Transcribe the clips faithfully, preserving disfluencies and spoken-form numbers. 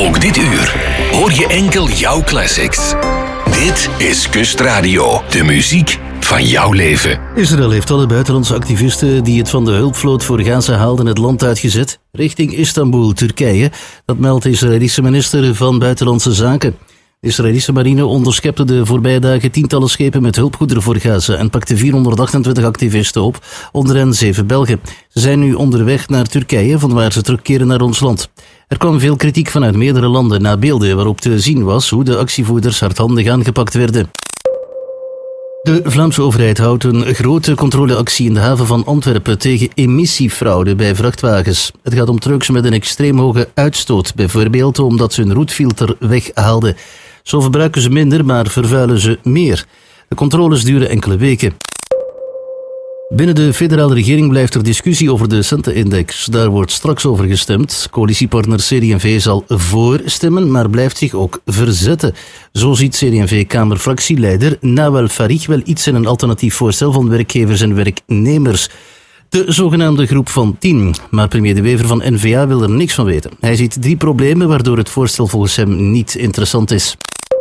Ook dit uur hoor je enkel jouw classics. Dit is Kustradio, de muziek van jouw leven. Israël heeft alle buitenlandse activisten die het van de hulpvloot voor Gaza haalden het land uitgezet, richting Istanbul, Turkije. Dat meldt de Israëlische minister van Buitenlandse Zaken. De Israëlische marine onderschepte de voorbije dagen tientallen schepen met hulpgoederen voor Gaza en pakte vierhonderdachtentwintig activisten op, onder hen zeven Belgen. Ze zijn nu onderweg naar Turkije, vanwaar ze terugkeren naar ons land. Er kwam veel kritiek vanuit meerdere landen na beelden waarop te zien was hoe de actievoerders hardhandig aangepakt werden. De Vlaamse overheid houdt een grote controleactie in de haven van Antwerpen tegen emissiefraude bij vrachtwagens. Het gaat om trucks met een extreem hoge uitstoot, bijvoorbeeld omdat ze hun roetfilter weghaalden. Zo verbruiken ze minder, maar vervuilen ze meer. De controles duren enkele weken. Binnen de federale regering blijft er discussie over de centenindex. Daar wordt straks over gestemd. Coalitiepartner C D en V zal voor stemmen, maar blijft zich ook verzetten. Zo ziet C D en V-kamerfractieleider Nawal Farid wel iets in een alternatief voorstel van werkgevers en werknemers. De zogenaamde groep van tien. Maar premier De Wever van N V A wil er niks van weten. Hij ziet drie problemen waardoor het voorstel volgens hem niet interessant is.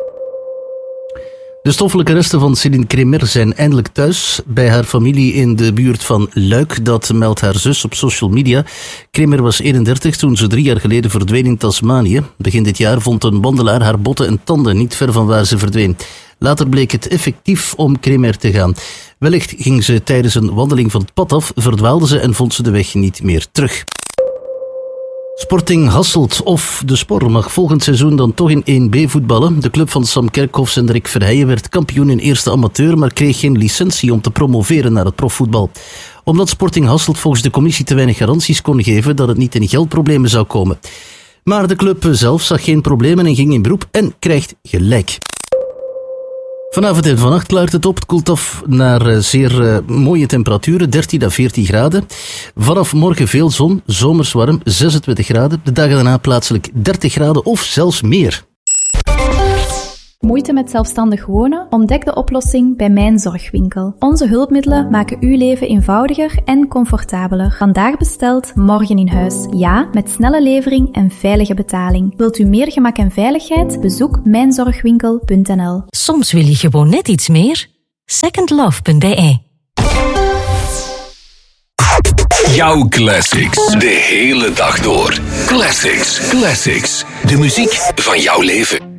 De stoffelijke resten van Céline Kremer zijn eindelijk thuis bij haar familie in de buurt van Luik. Dat meldt haar zus op social media. Kremer was eenendertig toen ze drie jaar geleden verdween in Tasmanië. Begin dit jaar vond een wandelaar haar botten en tanden niet ver van waar ze verdween. Later bleek het effectief om Kremer te gaan. Wellicht ging ze tijdens een wandeling van het pad af, verdwaalde ze en vond ze de weg niet meer terug. Sporting Hasselt of De Spor mag volgend seizoen dan toch in één B voetballen. De club van Sam Kerkhoffs en Rick Verheijen werd kampioen in eerste amateur, maar kreeg geen licentie om te promoveren naar het profvoetbal. Omdat Sporting Hasselt volgens de commissie te weinig garanties kon geven dat het niet in geldproblemen zou komen. Maar de club zelf zag geen problemen en ging in beroep en krijgt gelijk. Vanavond en vannacht klaart het op. Het koelt af naar uh, zeer uh, mooie temperaturen, dertien à veertien graden. Vanaf morgen veel zon, zomers warm, zesentwintig graden. De dagen daarna plaatselijk dertig graden of zelfs meer. Moeite met zelfstandig wonen? Ontdek de oplossing bij Mijn Zorgwinkel. Onze hulpmiddelen maken uw leven eenvoudiger en comfortabeler. Vandaag besteld, morgen in huis. Ja, met snelle levering en veilige betaling. Wilt u meer gemak en veiligheid? Bezoek mijn zorgwinkel punt n l. Soms wil je gewoon net iets meer. second love punt b e. Jouw classics, de hele dag door. Classics, classics, de muziek van jouw leven.